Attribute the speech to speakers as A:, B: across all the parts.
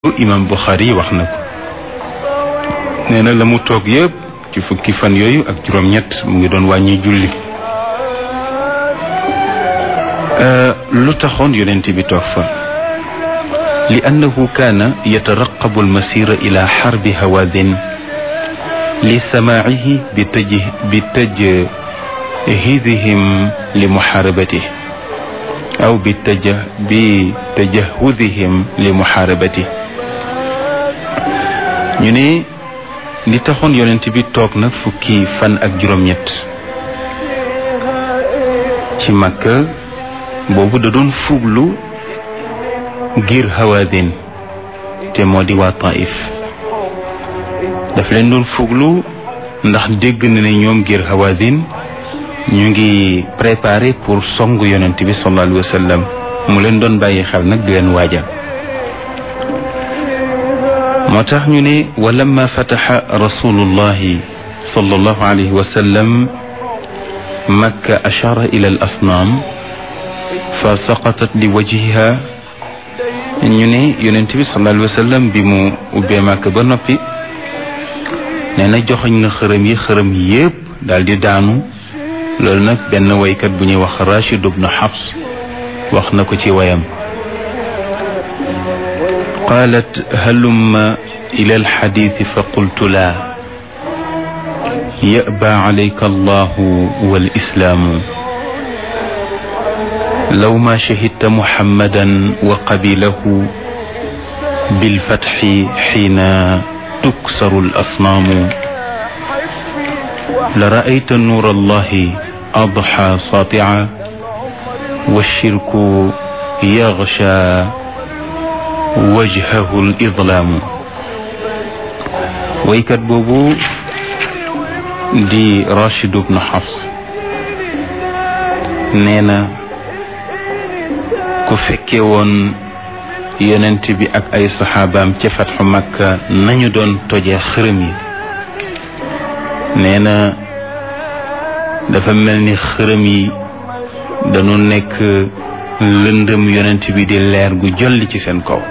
A: imam Bukhari wax na ko nee na la mu toog yëpp ci fukki fan yooyu ak juróom-ñett mu ngi doon wàññi julli lu taxoon yonent bi toog fa li annahu kaana yataraqabu almasira ila xarbi hawaadin li samaacihi bi tajhidihim li muxaarabatih aw bi tajahudihim li muxaarabatih ñu ne li taxoon yonent bi toog nag fukki fan ak juróom-ñett ci Makka boobu da doon fuglu ngir Hawaazin te moo di waa Taif daf leen doon fuglu ndax dégg na ne ñoom ngir Hawaazin ñu ngi préparé pour songu yonent bi sallallahu alayhi wa sallam mu leen doon bàyyi xel nag di leen waajal moo tax ñu ne wa lamma fataxa rasulullahi sallallahu alayhi wa sallam makka ashara ila al asnaam fa saqatat li wajhiha ñu ne yonent bi sallallahu alayhi wa sallam bi mu ubbee Makka ba noppi nee na joxoñ na xërëm yi yépp daal di daanu loolu nag benn waykat bu ñuy wax Rashid ibn Hafs wax na ko ci wayam قالت هلم إلى الحديث فقلت لا يأبى عليك الله والإسلام لو ما شهدت محمدا وقبيله بالفتح حين تكسر الأصنام لرأيت نور الله أضحى ساطعا والشرك يغشى wajhahul idlaamu waykat boobu di Rashid ibn Hafs nee na ku fekke woon yonent bi ak ay saxaabaam ca fatxu Makka nañu doon tojee xërëm yi nee na dafa mel ni xërëm yi dañu nekk lëndëm yonent bi di leer gu jolli ci seen kaw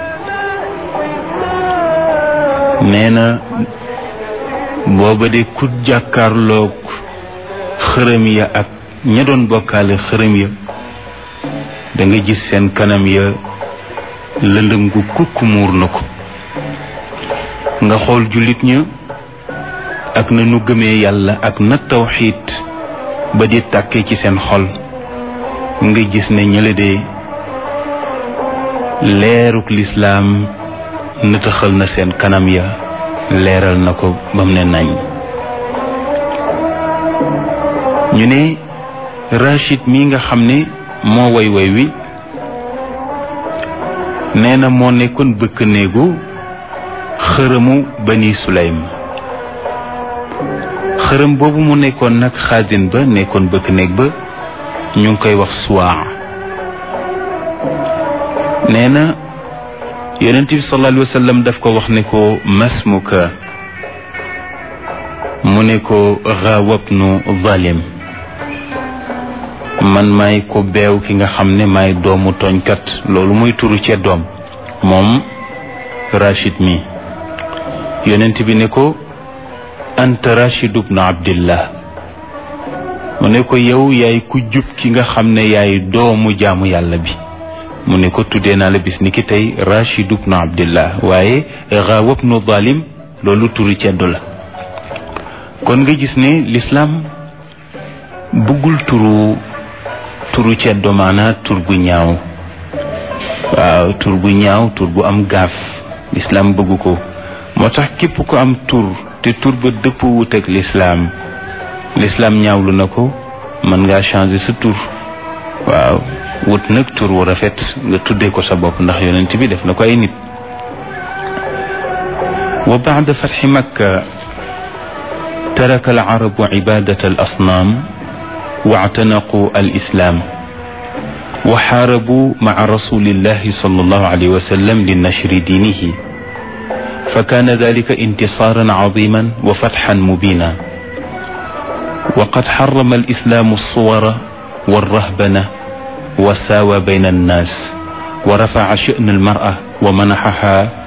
A: nee na booba de ku jàkkaarloog xërëm ya ak ña doon bokkaale xërëm ya da nga gis seen kanam ya lëndëm gu kukk muur na ko nga xool jullit ña ak na nu gëmee yàlla ak na tawxiit ba di tàkkee ci seen xol nga gis ne ñële de leeruk lislaam nëtëxal na seen kanam ya leeral na ko ba mu ne nañ ñu ne Rachid mi nga xam ne moo way wi nee na moo nekkoon bëkk néegu xërëmu Bani Sulaym xërëm boobu mu nekkoon nag xaasin ba nekkoon bëkk néeg ba ñu ngi koy wax Suwaa nee na yonent bi sallallahu alayhi wa sallam daf ko wax ne ko masmuka mu ne ko xaawabnu zalim man maay ko beew ki nga xam ne maay doomu tooñkat loolu muy turu cee doom moom Rachid mi yonent bi ne ko anta Rachid ibnu Abdillah mu ne ko yow yaay ku jub ki nga xam ne yaay doomu jaamu yàlla bi mu ne ko tuddee naa la bis ni ki tey Rachid ibn Abdillah waaye Ghaawab nu Zalim loolu turu ceddo la kon nga gis ne l'islam bëggul turu ceddo maanaa tur gu ñaaw waaw tur gu ñaaw tur bu am gaaf l'islam bëggu ko moo tax képp ku am tur te tur ba dëpp wut ak l'islam ñaawlu na ko mën ngaa changer sa tur waaw wut nag tur wu rafet nga tuddee ko sa bopp ndax yonent bi def na ko ay nit wa ba'da fatxi Makka taraka al-arabu cibaadata al-asnaam wa actanaqu al-islaam wa xaarabu maca rasulillahi sallallahu alayhi wa sallam li nashri diinihi fa kaana dalika intisaaran caziiman wa fatxan mubiinan wa qad xarama al-islaamu as-suwara والرهبنة وساوى بين الناس ورفع شأن المرأة ومنحها